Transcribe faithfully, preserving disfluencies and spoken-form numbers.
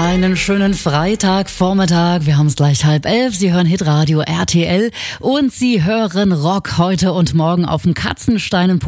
Einen schönen Freitagvormittag. Wir haben es gleich halb elf. Sie hören Hitradio R T L und Sie hören Rock heute und morgen auf dem Katzenstein